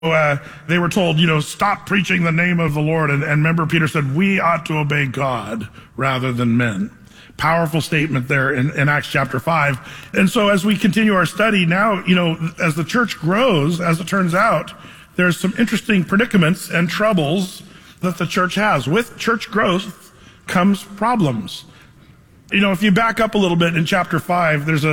They were told, stop preaching the name of the Lord. And remember, Peter said, we ought to obey God rather than men. Powerful statement there in Acts chapter 5. And so as we continue our study now, as the church grows, as it turns out, there's some interesting predicaments and troubles that the church has. With church growth comes problems. If you back up a little bit in chapter 5, there's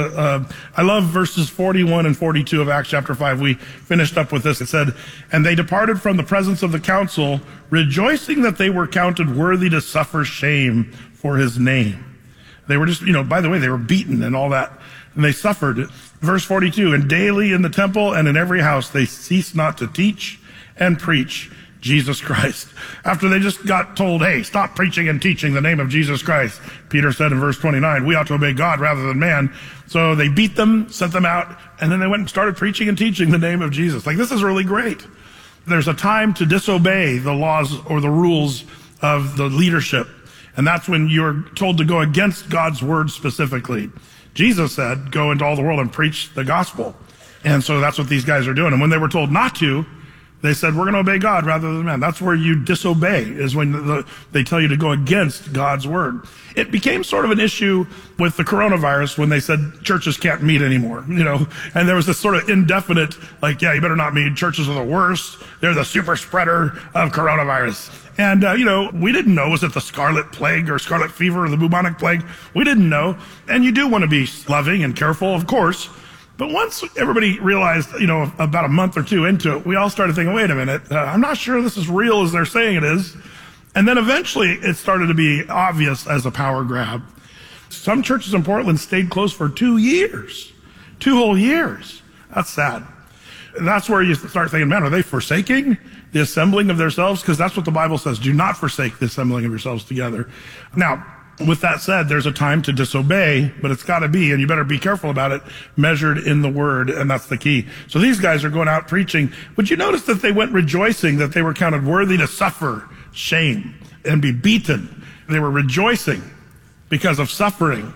I love verses 41 and 42 of Acts chapter 5. We finished up with this. It said, and they departed from the presence of the council, rejoicing that they were counted worthy to suffer shame for his name. They were just, by the way, they were beaten and all that, and they suffered. Verse 42, and daily in the temple and in every house they ceased not to teach and preach Jesus Christ. After they just got told, hey, stop preaching and teaching the name of Jesus Christ, Peter said in verse 29, we ought to obey God rather than man. So they beat them, sent them out, and then they went and started preaching and teaching the name of Jesus. This is really great. There's a time to disobey the laws or the rules of the leadership. And that's when you're told to go against God's word specifically. Jesus said, go into all the world and preach the gospel. And so that's what these guys are doing. And when they were told not to, they said, we're going to obey God rather than man. That's where you disobey, is when they tell you to go against God's word. It became sort of an issue with the coronavirus when they said churches can't meet anymore, and there was this sort of indefinite, you better not meet. Churches are the worst. They're the super spreader of coronavirus. And, we didn't know, was it the scarlet plague or scarlet fever or the bubonic plague? We didn't know. And you do want to be loving and careful, of course. But once everybody realized, about a month or two into it, we all started thinking, wait a minute, I'm not sure this is real as they're saying it is. And then eventually it started to be obvious as a power grab. Some churches in Portland stayed closed for 2 years, 2 whole years. That's sad. That's where you start thinking, man, are they forsaking the assembling of themselves? Because that's what the Bible says. Do not forsake the assembling of yourselves together. Now, with that said, there's a time to disobey, but it's got to be, and you better be careful about it, measured in the word, and that's the key. So these guys are going out preaching. Would you notice that they went rejoicing that they were counted worthy to suffer shame and be beaten? They were rejoicing because of suffering.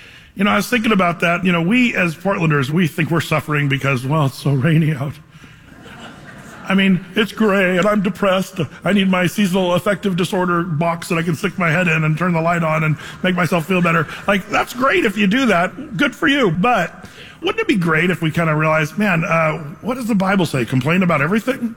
I was thinking about that. We as Portlanders, we think we're suffering because, it's so rainy out. It's gray and I'm depressed. I need my seasonal affective disorder box that I can stick my head in and turn the light on and make myself feel better. That's great if you do that. Good for you. But wouldn't it be great if we kind of realized, what does the Bible say? Complain about everything?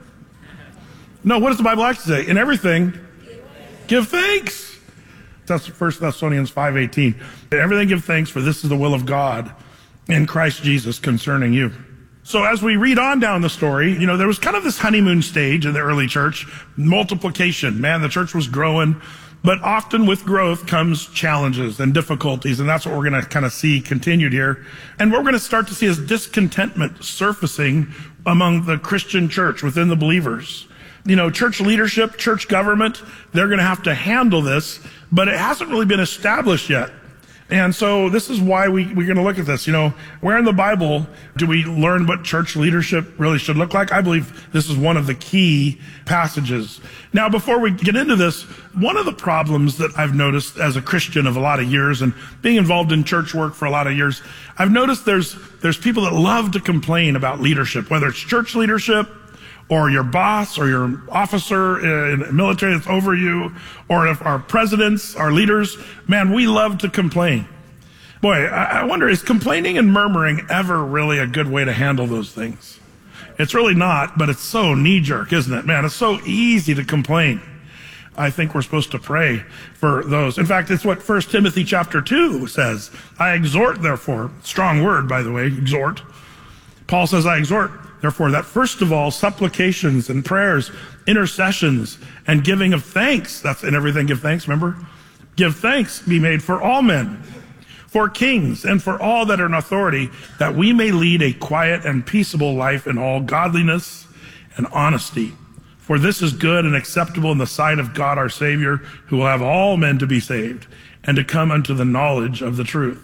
No, what does the Bible actually say? In everything, give thanks. That's 1 Thessalonians 5:18. In everything give thanks, for this is the will of God in Christ Jesus concerning you. So as we read on down the story, there was kind of this honeymoon stage in the early church, multiplication. Man, the church was growing, but often with growth comes challenges and difficulties, and that's what we're going to kind of see continued here. And what we're going to start to see is discontentment surfacing among the Christian church, within the believers. Church leadership, church government, they're going to have to handle this, but it hasn't really been established yet. And so this is why we're going to look at this. Where in the Bible do we learn what church leadership really should look like? I believe this is one of the key passages. Now, before we get into this, one of the problems that I've noticed as a Christian of a lot of years and being involved in church work for a lot of years, I've noticed there's people that love to complain about leadership, whether it's church leadership, or your boss, or your officer in the military that's over you, or if our presidents, our leaders. Man, we love to complain. Boy, I wonder, is complaining and murmuring ever really a good way to handle those things? It's really not, but it's so knee-jerk, isn't it? Man, it's so easy to complain. I think we're supposed to pray for those. In fact, it's what 1 Timothy chapter 2 says. I exhort, therefore, strong word, by the way, exhort. Paul says, I exhort, therefore, that first of all, supplications and prayers, intercessions, and giving of thanks, that's in everything give thanks, remember? Give thanks be made for all men, for kings, and for all that are in authority, that we may lead a quiet and peaceable life in all godliness and honesty. For this is good and acceptable in the sight of God our Savior, who will have all men to be saved, and to come unto the knowledge of the truth.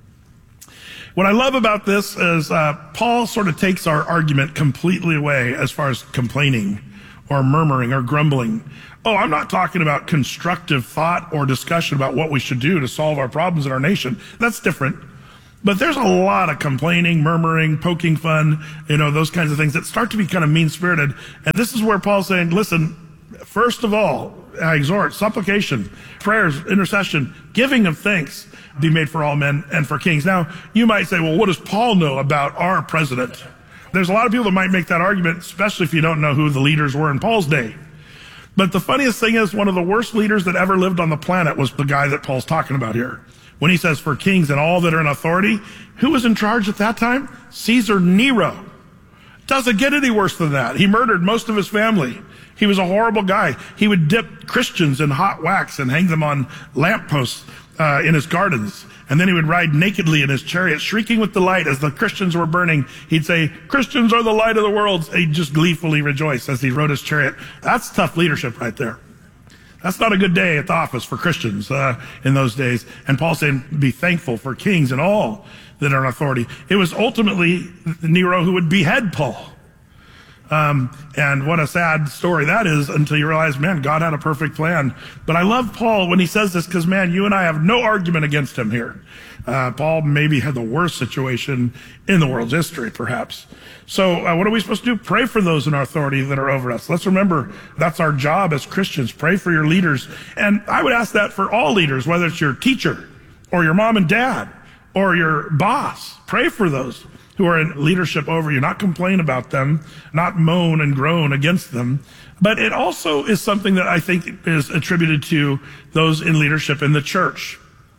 What I love about this is Paul sort of takes our argument completely away as far as complaining or murmuring or grumbling. I'm not talking about constructive thought or discussion about what we should do to solve our problems in our nation. That's different. But there's a lot of complaining, murmuring, poking fun, those kinds of things that start to be kind of mean-spirited. And this is where Paul's saying, listen, first of all, I exhort, supplication, prayers, intercession, giving of thanks be made for all men and for kings. Now, you might say, well, what does Paul know about our president? There's a lot of people that might make that argument, especially if you don't know who the leaders were in Paul's day. But the funniest thing is, one of the worst leaders that ever lived on the planet was the guy that Paul's talking about here. When he says for kings and all that are in authority, who was in charge at that time? Caesar Nero. Doesn't get any worse than that. He murdered most of his family. He was a horrible guy. He would dip Christians in hot wax and hang them on lampposts in his gardens. And then he would ride nakedly in his chariot, shrieking with delight as the Christians were burning. He'd say, Christians are the light of the world. He'd just gleefully rejoice as he rode his chariot. That's tough leadership right there. That's not a good day at the office for Christians in those days. And Paul's saying, be thankful for kings and all that are in authority. It was ultimately Nero who would behead Paul. And what a sad story that is, until you realize, man, God had a perfect plan. But I love Paul when he says this, because, man, you and I have no argument against him here. Paul maybe had the worst situation in the world's history, perhaps. So what are we supposed to do? Pray for those in our authority that are over us. Let's remember, that's our job as Christians. Pray for your leaders. And I would ask that for all leaders, whether it's your teacher or your mom and dad or your boss. Pray for those who are in leadership over you, not complain about them, not moan and groan against them. But it also is something that I think is attributed to those in leadership in the church.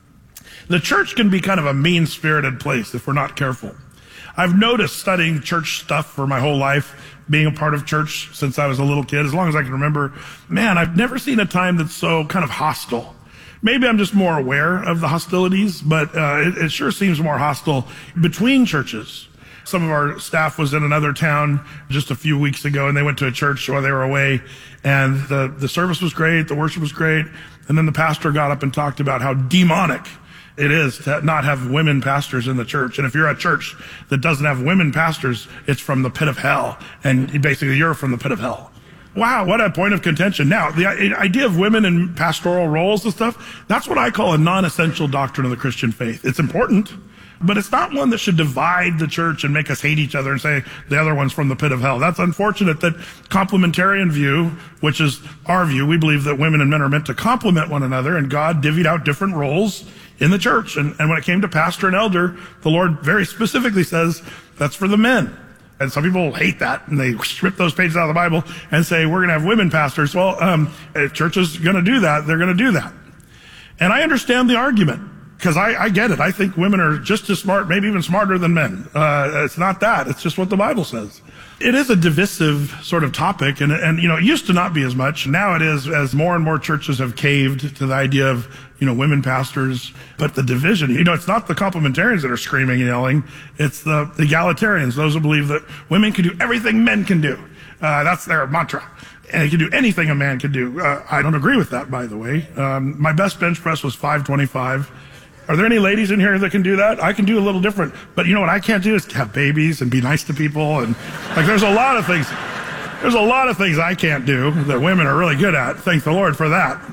The church can be kind of a mean-spirited place if we're not careful. I've noticed, studying church stuff for my whole life, being a part of church since I was a little kid, as long as I can remember, man, I've never seen a time that's so kind of hostile. Maybe I'm just more aware of the hostilities, but it sure seems more hostile between churches. Some of our staff was in another town just a few weeks ago, and they went to a church while they were away, and the service was great, the worship was great, and then the pastor got up and talked about how demonic it is to not have women pastors in the church. And if you're a church that doesn't have women pastors, it's from the pit of hell, and basically you're from the pit of hell. Wow, what a point of contention. Now, the idea of women in pastoral roles and stuff, that's what I call a non-essential doctrine of the Christian faith. It's important, but it's not one that should divide the church and make us hate each other and say the other one's from the pit of hell. That's unfortunate that complementarian view, which is our view, we believe that women and men are meant to complement one another, and God divvied out different roles in the church. And when it came to pastor and elder, the Lord very specifically says that's for the men. And some people hate that, and they strip those pages out of the Bible and say, we're going to have women pastors. Well, if church is going to do that, they're going to do that. And I understand the argument, because I get it. I think women are just as smart, maybe even smarter than men. It's not that. It's just what the Bible says. It is a divisive sort of topic, and it used to not be as much. Now it is, as more and more churches have caved to the idea of, women pastors. But the division, it's not the complementarians that are screaming and yelling. It's the egalitarians, those who believe that women can do everything men can do. That's their mantra. And they can do anything a man can do. I don't agree with that, by the way. My best bench press was 525. Are there any ladies in here that can do that? I can do a little different. But what I can't do is have babies and be nice to people. And there's a lot of things. There's a lot of things I can't do that women are really good at. Thank the Lord for that.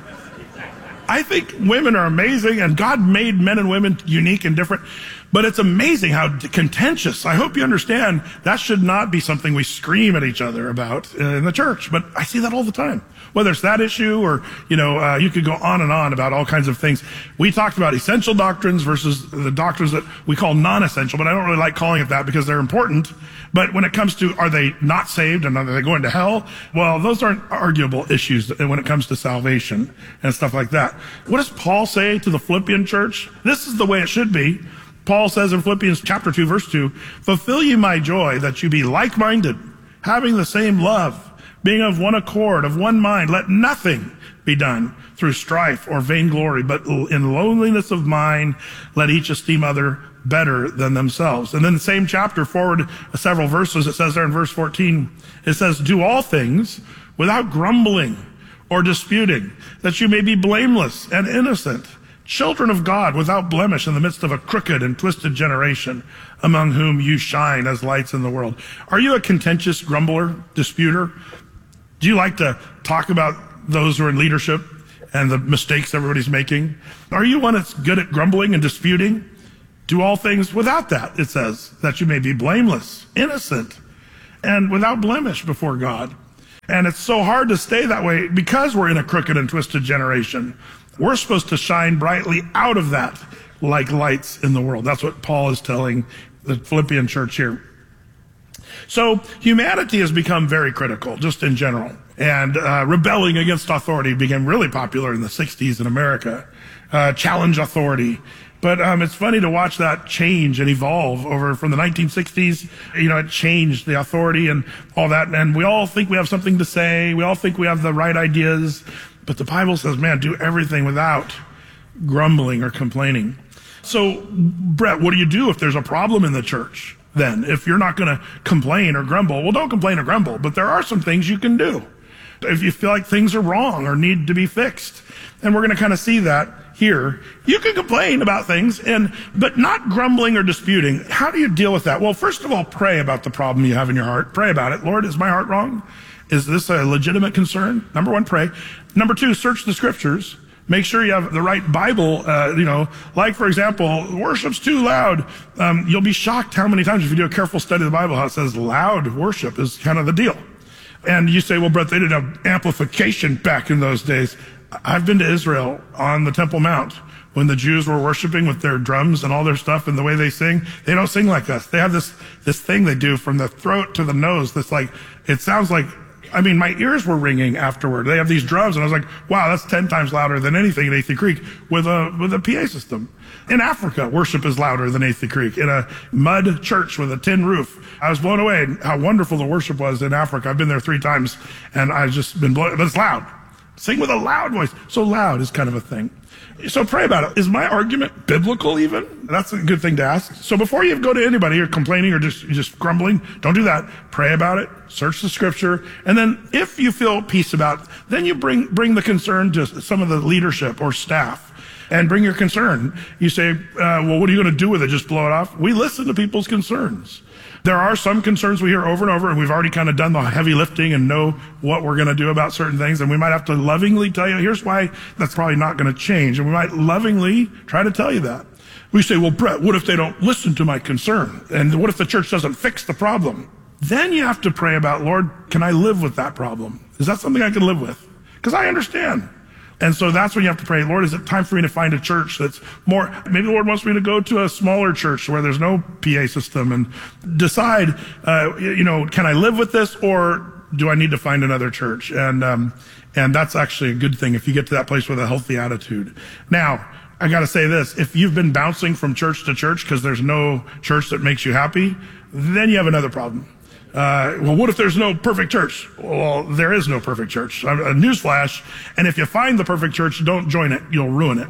I think women are amazing, and God made men and women unique and different. But it's amazing how contentious. I hope you understand that should not be something we scream at each other about in the church. But I see that all the time. Whether it's that issue or, you could go on and on about all kinds of things. We talked about essential doctrines versus the doctrines that we call non-essential, but I don't really like calling it that because they're important. But when it comes to, are they not saved and are they going to hell? Well, those aren't arguable issues when it comes to salvation and stuff like that. What does Paul say to the Philippian church? This is the way it should be. Paul says in Philippians chapter 2, verse 2, fulfill ye my joy that you be like-minded, having the same love, being of one accord, of one mind. Let nothing be done through strife or vainglory, but in lowliness of mind, let each esteem other better than themselves. And then the same chapter, forward several verses, it says there in verse 14, it says, do all things without grumbling or disputing, that you may be blameless and innocent, children of God without blemish in the midst of a crooked and twisted generation, among whom you shine as lights in the world. Are you a contentious grumbler, disputer? Do you like to talk about those who are in leadership and the mistakes everybody's making? Are you one that's good at grumbling and disputing? Do all things without that, it says, that you may be blameless, innocent, and without blemish before God. And it's so hard to stay that way because we're in a crooked and twisted generation. We're supposed to shine brightly out of that like lights in the world. That's what Paul is telling the Philippian church here. So humanity has become very critical, just in general. And rebelling against authority became really popular in the 60s in America. Challenge authority. But it's funny to watch that change and evolve over from the 1960s. It changed the authority and all that. And we all think we have something to say. We all think we have the right ideas. But the Bible says, man, do everything without grumbling or complaining. So, Brett, what do you do if there's a problem in the church? Then, if you're not going to complain or grumble, well, don't complain or grumble. But there are some things you can do if you feel like things are wrong or need to be fixed. And we're going to kind of see that here. You can complain about things, but not grumbling or disputing. How do you deal with that? Well, first of all, pray about the problem you have in your heart. Pray about it. Lord, is my heart wrong? Is this a legitimate concern? Number one, pray. Number two, search the scriptures. Make sure you have the right Bible, like, for example, worship's too loud. You'll be shocked how many times, if you do a careful study of the Bible, how it says loud worship is kind of the deal. And you say, well, Brett, they didn't have amplification back in those days. I've been to Israel on the Temple Mount when the Jews were worshiping with their drums and all their stuff and the way they sing. They don't sing like us. They have this thing they do from the throat to the nose that's like, it sounds like, my ears were ringing afterward. They have these drums, and I was like, wow, that's 10 times louder than anything in Athey Creek with a PA system. In Africa, worship is louder than Athey Creek. In a mud church with a tin roof, I was blown away at how wonderful the worship was in Africa. I've been there 3 times, and I've just been blown, but it's loud. Sing with a loud voice. So loud is kind of a thing. So pray about it. Is my argument biblical even? That's a good thing to ask. So before you go to anybody, you're complaining or just grumbling, don't do that. Pray about it. Search the scripture. And then if you feel peace about it, then you bring the concern to some of the leadership or staff and bring your concern. You say, well, what are you going to do with it? Just blow it off? We listen to people's concerns. There are some concerns we hear over and over, and we've already kind of done the heavy lifting and know what we're going to do about certain things, and we might have to lovingly tell you, here's why that's probably not going to change, and we might lovingly try to tell you that. We say, well, Brett, what if they don't listen to my concern? And what if the church doesn't fix the problem? Then you have to pray about, Lord, can I live with that problem? Is that something I can live with? Because I understand. And so that's when you have to pray, Lord, is it time for me to find a church that's more, maybe the Lord wants me to go to a smaller church where there's no PA system, and decide, can I live with this, or do I need to find another church? And that's actually a good thing if you get to that place with a healthy attitude. Now, I got to say this, if you've been bouncing from church to church because there's no church that makes you happy, then you have another problem. Well, what if there's no perfect church? Well, there is no perfect church. A newsflash. And if you find the perfect church, don't join it. You'll ruin it.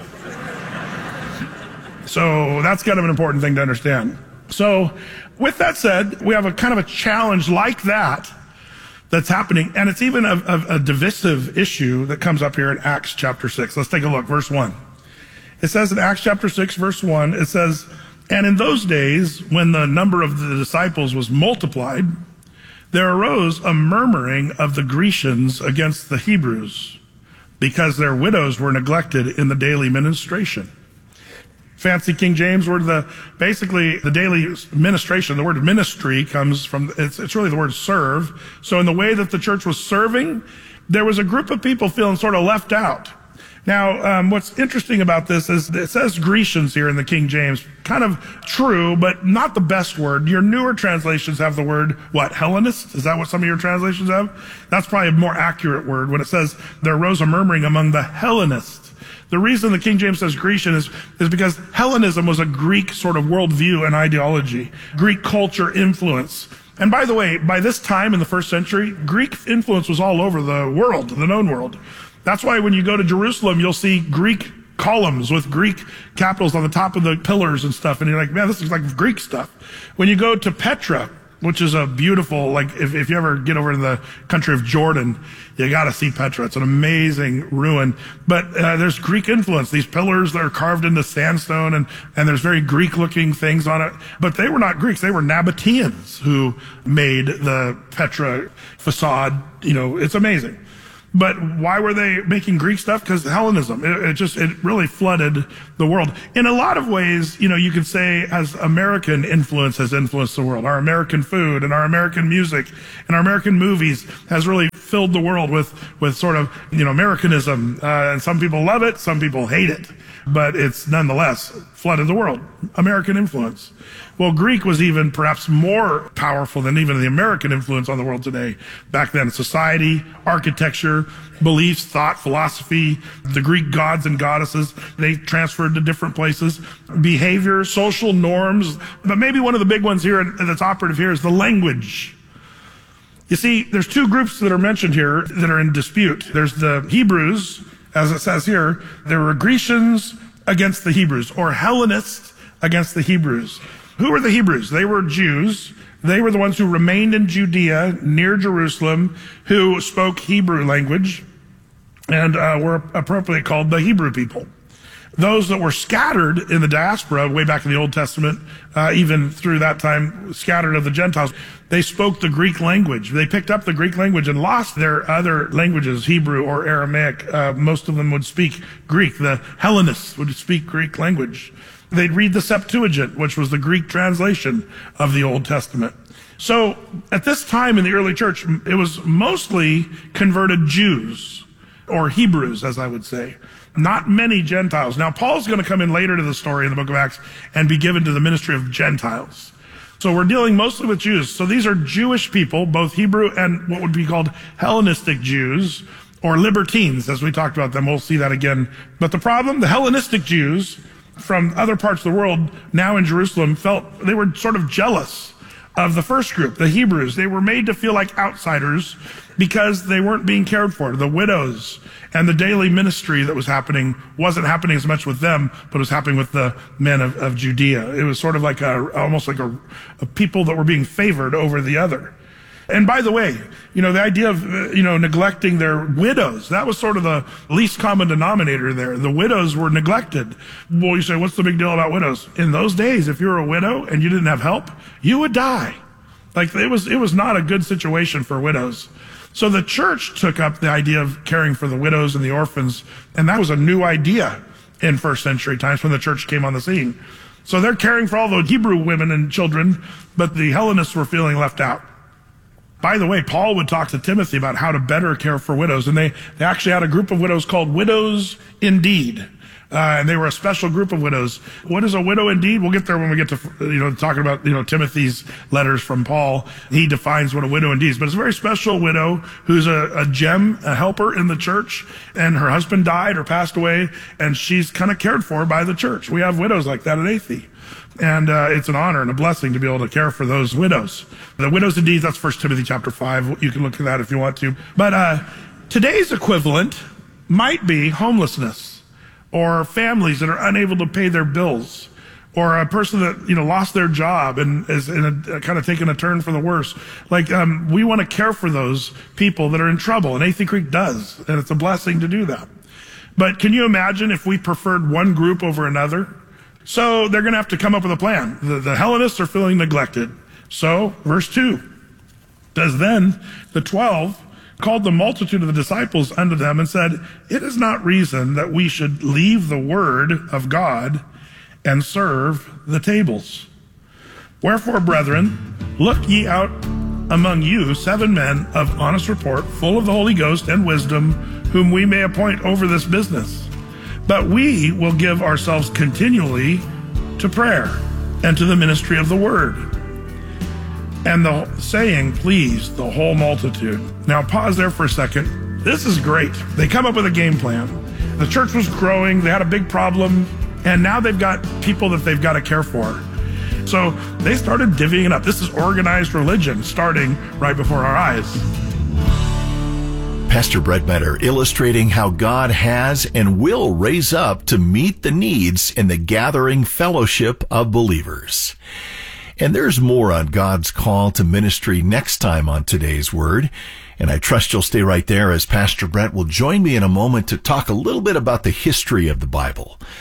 So that's kind of an important thing to understand. So with that said, we have a kind of a challenge like that's happening. And it's even a divisive issue that comes up here in Acts chapter 6. Let's take a look. Verse 1. It says in Acts chapter 6, verse 1, it says, and in those days, when the number of the disciples was multiplied, there arose a murmuring of the Grecians against the Hebrews, because their widows were neglected in the daily ministration. Fancy King James word, basically the daily ministration, the word ministry comes from, it's really the word serve. So in the way that the church was serving, there was a group of people feeling sort of left out. Now, what's interesting about this is it says Grecians here in the King James. Kind of true, but not the best word. Your newer translations have the word, what, Hellenist? Is that what some of your translations have? That's probably a more accurate word when it says there arose a murmuring among the Hellenists. The reason the King James says Grecian is because Hellenism was a Greek sort of worldview and ideology, Greek culture influence. And by the way, by this time in the 1st century, Greek influence was all over the world, the known world. That's why when you go to Jerusalem, you'll see Greek columns with Greek capitals on the top of the pillars and stuff. And you're like, man, this is like Greek stuff. When you go to Petra, which is a beautiful, like if you ever get over to the country of Jordan, you got to see Petra. It's an amazing ruin. But there's Greek influence. These pillars that are carved into sandstone, and there's very Greek-looking things on it. But they were not Greeks. They were Nabateans who made the Petra facade. It's amazing. But why were they making Greek stuff? Because Hellenism, it really flooded the world. In a lot of ways, you could say as American influence has influenced the world. Our American food and our American music and our American movies has really filled the world with sort of, Americanism. And some people love it, some people hate it. But it's nonetheless flooded the world. American influence. Well, Greek was even perhaps more powerful than even the American influence on the world today. Back then, society, architecture, beliefs, thought, philosophy, the Greek gods and goddesses, they transferred to different places. Behavior, social norms. But maybe one of the big ones here that's operative here is the language. You see, there's two groups that are mentioned here that are in dispute. There's the Hebrews, as it says here. There were Grecians against the Hebrews, or Hellenists against the Hebrews. Who were the Hebrews? They were Jews. They were the ones who remained in Judea near Jerusalem, who spoke Hebrew language and were appropriately called the Hebrew people. Those that were scattered in the diaspora way back in the Old Testament, even through that time, scattered of the Gentiles, they spoke the Greek language. They picked up the Greek language and lost their other languages, Hebrew or Aramaic. Most of them would speak Greek. The Hellenists would speak Greek language. They'd read the Septuagint, which was the Greek translation of the Old Testament. So at this time in the early church, it was mostly converted Jews, or Hebrews, as I would say. Not many Gentiles. Now, Paul's going to come in later to the story in the book of Acts and be given to the ministry of Gentiles. So we're dealing mostly with Jews. So these are Jewish people, both Hebrew and what would be called Hellenistic Jews, or libertines, as we talked about them. We'll see that again. But the problem, the Hellenistic Jews from other parts of the world, now in Jerusalem, felt they were sort of jealous of the first group, the Hebrews. They were made to feel like outsiders because they weren't being cared for. The widows and the daily ministry that was happening wasn't happening as much with them, but it was happening with the men of Judea. It was sort of like almost like a people that were being favored over the other. And by the way, the idea of, neglecting their widows, that was sort of the least common denominator there. The widows were neglected. Well, you say, what's the big deal about widows? In those days, if you were a widow and you didn't have help, you would die. Like it was not a good situation for widows. So the church took up the idea of caring for the widows and the orphans, and that was a new idea in first century times when the church came on the scene. So they're caring for all the Hebrew women and children, but the Hellenists were feeling left out. By the way, Paul would talk to Timothy about how to better care for widows, and they actually had a group of widows called Widows Indeed. And they were a special group of widows. What is a widow indeed? We'll get there when we get to, talking about, Timothy's letters from Paul. He defines what a widow indeed is. But it's a very special widow who's a gem, a helper in the church. And her husband died or passed away, and she's kind of cared for by the church. We have widows like that at Athey. And it's an honor and a blessing to be able to care for those widows. The widows indeed, that's 1 Timothy chapter 5. You can look at that if you want to. But today's equivalent might be homelessness, or families that are unable to pay their bills, or a person that, lost their job and is in a kind of taking a turn for the worse. We want to care for those people that are in trouble, and Athey Creek does, and it's a blessing to do that. But can you imagine if we preferred one group over another? So they're going to have to come up with a plan. The Hellenists are feeling neglected. So, verse 2 says, then the 12 called the multitude of the disciples unto them and said, it is not reason that we should leave the word of God and serve the tables. Wherefore, brethren, look ye out among you 7 men of honest report, full of the Holy Ghost and wisdom, whom we may appoint over this business. But we will give ourselves continually to prayer and to the ministry of the word. And the saying pleased the whole multitude. Now pause there for a second. This is great. They come up with a game plan. The church was growing. They had a big problem. And now they've got people that they've got to care for. So they started divvying it up. This is organized religion starting right before our eyes. Pastor Brett Metter illustrating how God has and will raise up to meet the needs in the gathering fellowship of believers. And there's more on God's call to ministry next time on Today's Word. And I trust you'll stay right there as Pastor Brett will join me in a moment to talk a little bit about the history of the Bible.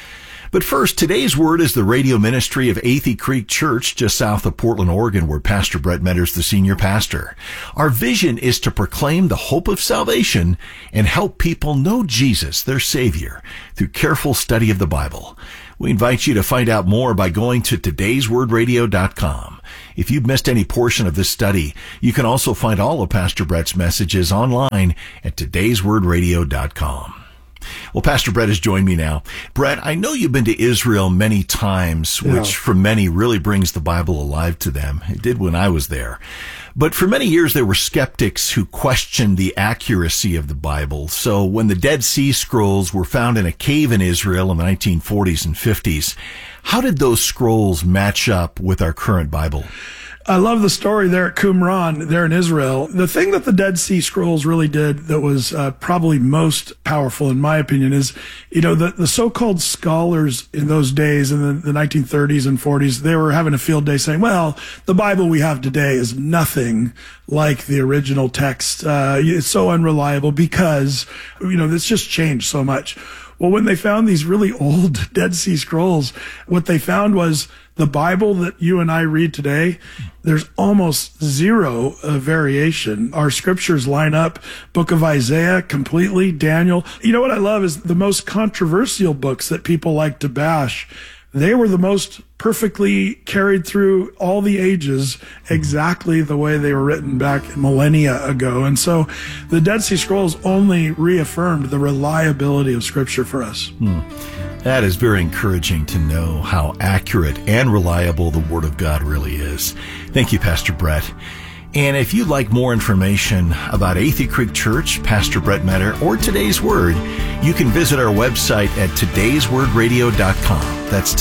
But first, today's word is the radio ministry of Athey Creek Church, just south of Portland, Oregon, where Pastor Brett Meador's the senior pastor. Our vision is to proclaim the hope of salvation and help people know Jesus, their Savior, through careful study of the Bible. We invite you to find out more by going to todayswordradio.com. If you've missed any portion of this study, you can also find all of Pastor Brett's messages online at todayswordradio.com. Well, Pastor Brett has joined me now. Brett, I know you've been to Israel many times, which for many really brings the Bible alive to them. It did when I was there. But for many years, there were skeptics who questioned the accuracy of the Bible. So when the Dead Sea Scrolls were found in a cave in Israel in the 1940s and 50s, how did those scrolls match up with our current Bible? I love the story there at Qumran, there in Israel. The thing that the Dead Sea Scrolls really did that was probably most powerful, in my opinion, is, the so-called scholars in those days, in the 1930s and 40s, they were having a field day saying, well, the Bible we have today is nothing like the original text. It's so unreliable because, it's just changed so much. Well, when they found these really old Dead Sea Scrolls, what they found was the Bible that you and I read today, there's almost zero variation. Our scriptures line up. Book of Isaiah completely, Daniel. You know what I love is the most controversial books that people like to bash. They were the most perfectly carried through all the ages exactly the way they were written back millennia ago. And so the Dead Sea Scrolls only reaffirmed the reliability of Scripture for us. That is very encouraging to know how accurate and reliable the Word of God really is. Thank you, Pastor Brett. And if you'd like more information about Athey Creek Church, Pastor Brett Meador, or Today's Word, you can visit our website at todayswordradio.com. That's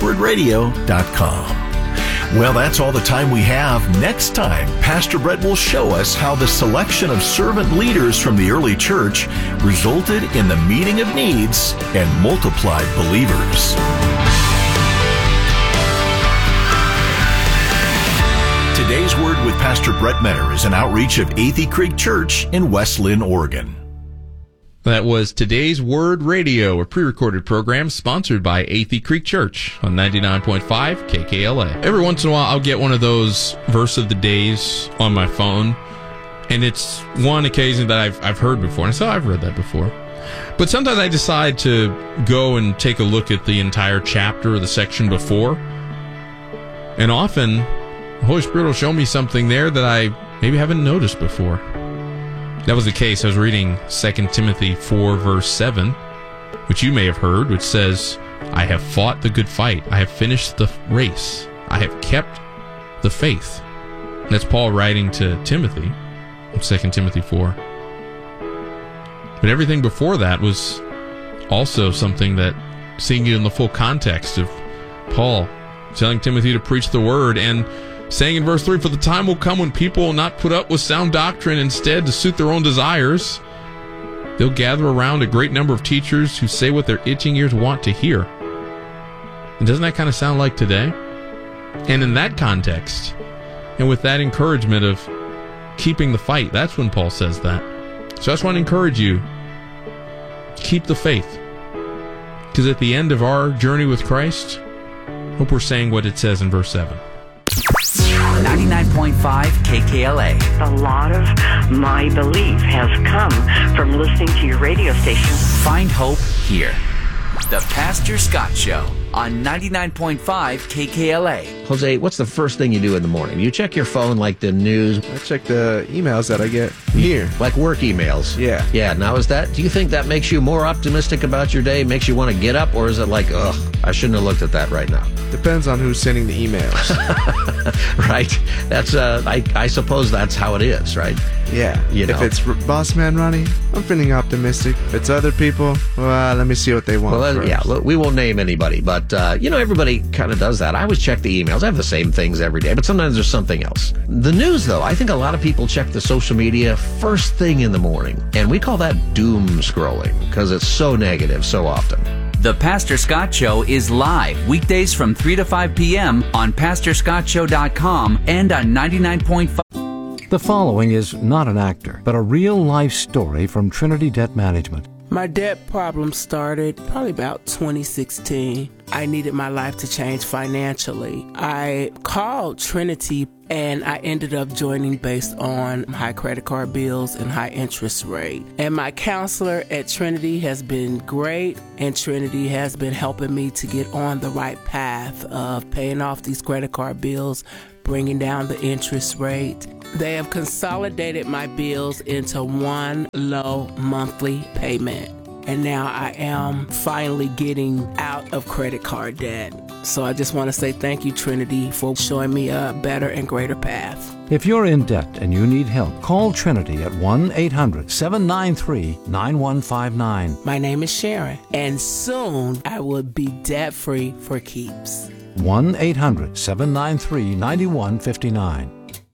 todayswordradio.com. Well, that's all the time we have. Next time, Pastor Brett will show us how the selection of servant leaders from the early church resulted in the meeting of needs and multiplied believers. Today's Word with Pastor Brett Meador is an outreach of Athey Creek Church in West Linn, Oregon. That was Today's Word Radio, a pre-recorded program sponsored by Athey Creek Church on 99.5 KKLA. Every once in a while, I'll get one of those verse of the days on my phone, and it's one occasion that I've heard before, and so I've read that before. But sometimes I decide to go and take a look at the entire chapter or the section before, and often the Holy Spirit will show me something there that I maybe haven't noticed before. That was the case. I was reading 2 Timothy 4, verse 7, which you may have heard, which says, I have fought the good fight. I have finished the race. I have kept the faith. And that's Paul writing to Timothy in 2 Timothy 4. But everything before that was also something that, seeing it in the full context of Paul telling Timothy to preach the word and saying in verse 3, for the time will come when people will not put up with sound doctrine. Instead, to suit their own desires, they'll gather around a great number of teachers who say what their itching ears want to hear. And doesn't that kind of sound like today? And in that context, and with that encouragement of keeping the fight, that's when Paul says that. So I just want to encourage you, keep the faith. Because at the end of our journey with Christ, I hope we're saying what it says in verse 7. 99.5 KKLA. A lot of my belief has come from listening to your radio station. Find hope here. The Pastor Scott Show on 99.5 KKLA. Jose, what's the first thing you do in the morning? You check your phone like the news? I check the emails that I get here. Like work emails? Yeah. Yeah, now do you think that makes you more optimistic about your day, makes you want to get up, or is it like, ugh, I shouldn't have looked at that right now? Depends on who's sending the emails. Right. That's, I suppose that's how it is, right? Yeah. If it's Boss Man Ronnie, I'm feeling optimistic. If it's other people, well, let me see what they want first. Yeah, we won't name anybody, but, everybody kind of does that. I always check the emails. I have the same things every day, but sometimes there's something else. The news, though, I think a lot of people check the social media first thing in the morning, and we call that doom scrolling because it's so negative so often. The Pastor Scott Show is live weekdays from 3 to 5 p.m. on PastorScottShow.com and on 99.5. The following is not an actor, but a real-life story from Trinity Debt Management. My debt problem started probably about 2016. I needed my life to change financially. I called Trinity and I ended up joining based on high credit card bills and high interest rate. And my counselor at Trinity has been great, and Trinity has been helping me to get on the right path of paying off these credit card bills, bringing down the interest rate. They have consolidated my bills into one low monthly payment. And now I am finally getting out of credit card debt. So I just want to say thank you, Trinity, for showing me a better and greater path. If you're in debt and you need help, call Trinity at 1-800-793-9159. My name is Sharon, and soon I will be debt-free for keeps. 1-800-793-9159.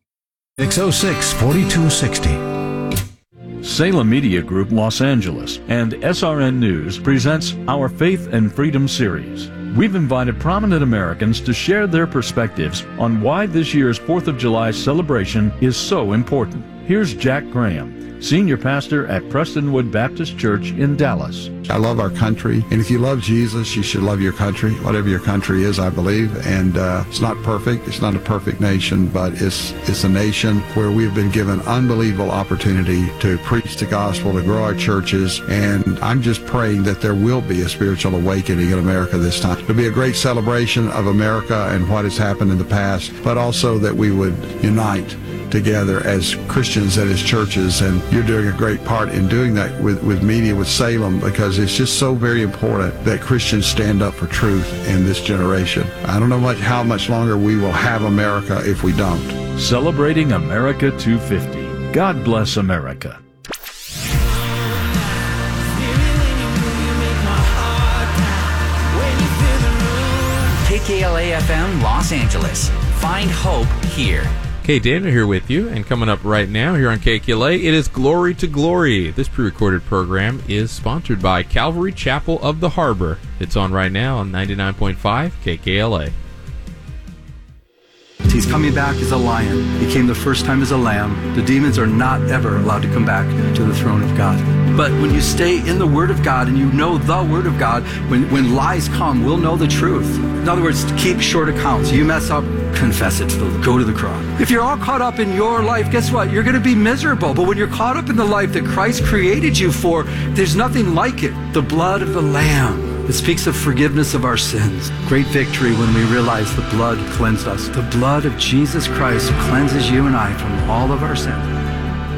606-4260. Salem Media Group Los Angeles and SRN News presents our Faith and Freedom series. We've invited prominent Americans to share their perspectives on why this year's 4th of July celebration is so important. Here's Jack Graham, Senior Pastor at Prestonwood Baptist Church in Dallas. I love our country, and if you love Jesus, you should love your country, whatever your country is, I believe. And it's not perfect. It's not a perfect nation, but it's a nation where we've been given unbelievable opportunity to preach the gospel, to grow our churches, and I'm just praying that there will be a spiritual awakening in America this time. It'll be a great celebration of America and what has happened in the past, but also that we would unite together as Christians and as churches, and you're doing a great part in doing that with media, with Salem, because it's just so very important that Christians stand up for truth in this generation. I don't know how much longer we will have America if we don't. Celebrating America 250. God bless America. KKLA FM Los Angeles. Find hope here. Kate Dana here with you, and coming up right now here on KKLA, it is Glory to Glory. This pre-recorded program is sponsored by Calvary Chapel of the Harbor. It's on right now on 99.5 KKLA. He's coming back as a lion. He came the first time as a lamb. The demons are not ever allowed to come back to the throne of God. But when you stay in the Word of God and you know the Word of God, when lies come, we'll know the truth. In other words, keep short accounts. You mess up, confess it to the Lord. Go to the cross. If you're all caught up in your life, guess what? You're going to be miserable. But when you're caught up in the life that Christ created you for, there's nothing like it. The blood of the Lamb. It speaks of forgiveness of our sins. Great victory when we realize the blood cleansed us. The blood of Jesus Christ cleanses you and I from all of our sins.